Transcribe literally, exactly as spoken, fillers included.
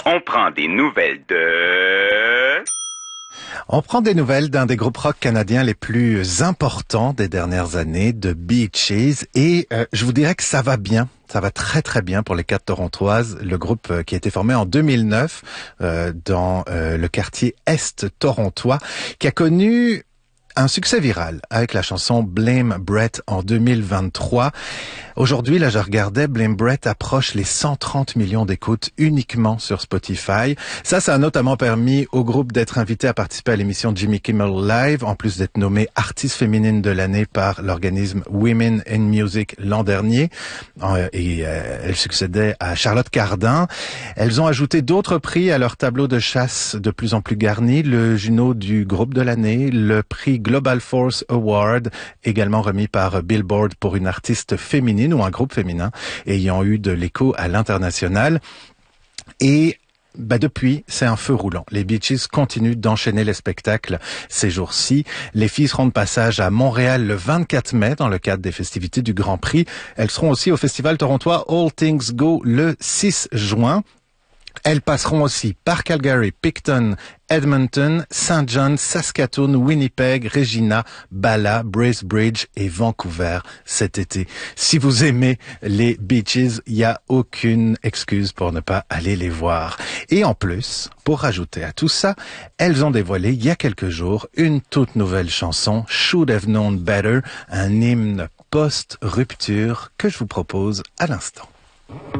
On prend des nouvelles de... On prend des nouvelles d'un des groupes rock canadiens les plus importants des dernières années, de Bee Gees, et euh, je vous dirais que ça va bien. Ça va très très bien pour les quatre Torontoises, le groupe euh, qui a été formé en deux mille neuf euh, dans euh, le quartier Est torontois, qui a connu un succès viral avec la chanson Blame Brett en deux mille vingt-trois. Aujourd'hui, là, je regardais, Blame Brett approche les cent trente millions d'écoutes uniquement sur Spotify. Ça, ça a notamment permis au groupe d'être invité à participer à l'émission Jimmy Kimmel Live, en plus d'être nommé artiste féminine de l'année par l'organisme Women in Music l'an dernier. Et euh, elle succédait à Charlotte Cardin. Elles ont ajouté d'autres prix à leur tableau de chasse de plus en plus garni. Le Juno du groupe de l'année, le prix Global Force Award, également remis par Billboard pour une artiste féminine ou un groupe féminin ayant eu de l'écho à l'international. Et bah depuis, c'est un feu roulant. Les Bee Gees continuent d'enchaîner les spectacles ces jours-ci. Les filles seront de passage à Montréal le vingt-quatre mai dans le cadre des festivités du Grand Prix. Elles seront aussi au festival torontois All Things Go le six juin. Elles passeront aussi par Calgary, Picton, Edmonton, Saint John, Saskatoon, Winnipeg, Regina, Bala, Bracebridge et Vancouver cet été. Si vous aimez les Bee Gees, il n'y a aucune excuse pour ne pas aller les voir. Et en plus, pour rajouter à tout ça, elles ont dévoilé il y a quelques jours une toute nouvelle chanson, Should Have Known Better, un hymne post-rupture que je vous propose à l'instant.